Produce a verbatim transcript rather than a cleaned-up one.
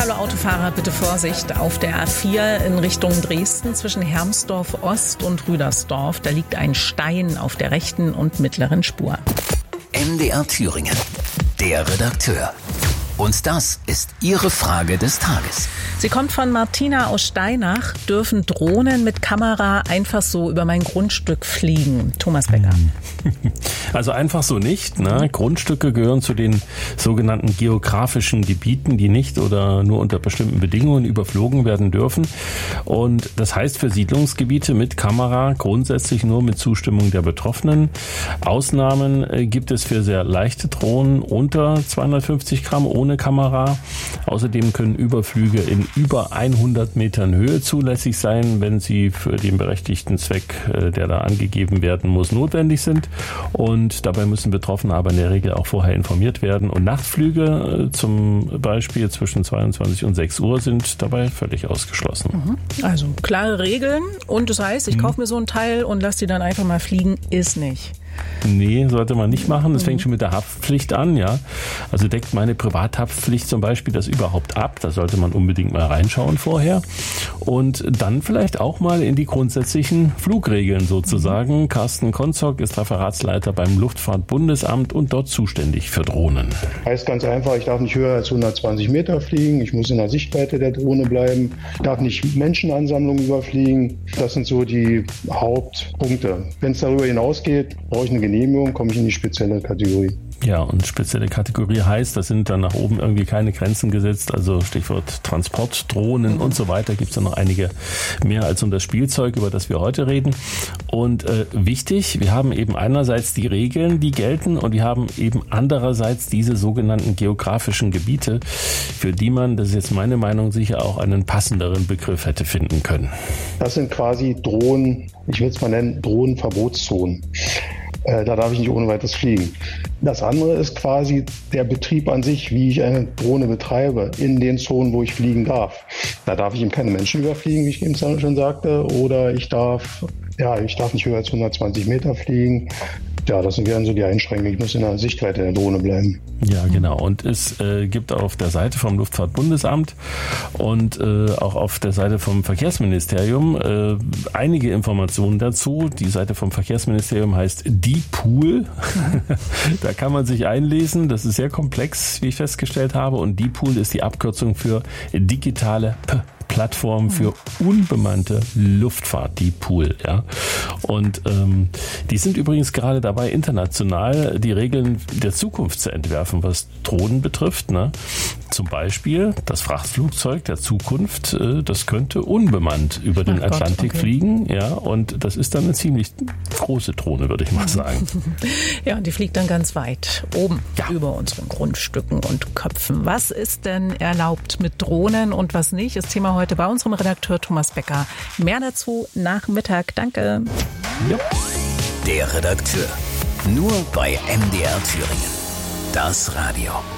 Alle Autofahrer bitte Vorsicht auf der A vier in Richtung Dresden zwischen Hermsdorf Ost und Rüdersdorf. Da liegt ein Stein auf der rechten und mittleren Spur. M D R Thüringen, der Redakteur. Und das ist Ihre Frage des Tages. Sie kommt von Martina aus Steinach. Dürfen Drohnen mit Kamera einfach so über mein Grundstück fliegen? Thomas Becker. Also einfach so nicht. Ne? Grundstücke gehören zu den sogenannten geografischen Gebieten, die nicht oder nur unter bestimmten Bedingungen überflogen werden dürfen. Und das heißt für Siedlungsgebiete mit Kamera grundsätzlich nur mit Zustimmung der Betroffenen. Ausnahmen äh, gibt es für sehr leichte Drohnen unter zweihundertfünfzig Gramm ohne Kamera. Außerdem können Überflüge in über hundert Metern Höhe zulässig sein, wenn sie für den berechtigten Zweck, äh, der da angegeben werden muss, notwendig sind. Und dabei müssen Betroffene aber in der Regel auch vorher informiert werden. Und Nachtflüge zum Beispiel zwischen zweiundzwanzig und sechs Uhr sind dabei völlig ausgeschlossen. Also klare Regeln. Und das heißt, ich kaufe mir so ein Teil und lasse die dann einfach mal fliegen, ist nicht. Nee, sollte man nicht machen. Das fängt schon mit der Haftpflicht an, ja. Also deckt meine Privathaftpflicht zum Beispiel das überhaupt ab? Da sollte man unbedingt mal reinschauen vorher. Und dann vielleicht auch mal in die grundsätzlichen Flugregeln sozusagen. Carsten Konzog ist Referatsleiter beim Luftfahrtbundesamt und dort zuständig für Drohnen. Heißt ganz einfach, ich darf nicht höher als hundertzwanzig Meter fliegen. Ich muss in der Sichtweite der Drohne bleiben. Ich darf nicht Menschenansammlungen überfliegen. Das sind so die Hauptpunkte. Wenn es darüber hinausgeht, brauche ich eine Genehmigung, komme ich in die spezielle Kategorie. Ja, und spezielle Kategorie heißt, da sind dann nach oben irgendwie keine Grenzen gesetzt, also Stichwort Transportdrohnen mhm. und so weiter, gibt es ja noch einige mehr als um das Spielzeug, über das wir heute reden. Und äh, wichtig, wir haben eben einerseits die Regeln, die gelten, und wir haben eben andererseits diese sogenannten geografischen Gebiete, für die man, das ist jetzt meine Meinung, sicher auch einen passenderen Begriff hätte finden können. Das sind quasi Drohnen, ich will es mal nennen, Drohnenverbotszonen. Da darf ich nicht ohne weiteres fliegen. Das andere ist quasi der Betrieb an sich, wie ich eine Drohne betreibe, in den Zonen, wo ich fliegen darf. Da darf ich eben keine Menschen überfliegen, wie ich eben schon sagte, oder ich darf, ja, ich darf nicht höher als hundertzwanzig Meter fliegen. Ja, das wären so die Einschränkungen. Ich muss in der Sichtweite der Drohne bleiben. Ja, genau. Und es äh, gibt auf der Seite vom Luftfahrtbundesamt und äh, auch auf der Seite vom Verkehrsministerium äh, einige Informationen dazu. Die Seite vom Verkehrsministerium heißt DIPOOL. Da kann man sich einlesen. Das ist sehr komplex, wie ich festgestellt habe. Und DIPOOL ist die Abkürzung für digitale P Plattform für unbemannte Luftfahrt, DIPOOL, ja. Und ähm, die sind übrigens gerade dabei, international die Regeln der Zukunft zu entwerfen, was Drohnen betrifft, ne? Zum Beispiel das Frachtflugzeug der Zukunft, äh, das könnte unbemannt über den Ach Atlantik Gott, okay. fliegen, ja. Und das ist dann eine ziemlich große Drohne, würde ich mal sagen. Ja, und die fliegt dann ganz weit oben ja. über unseren Grundstücken und Köpfen. Was ist denn erlaubt mit Drohnen und was nicht? Das Thema heute bei unserem Redakteur Thomas Becker. Mehr dazu nach Mittag. Danke. Ja. Der Redakteur. Nur bei M D R Thüringen. Das Radio.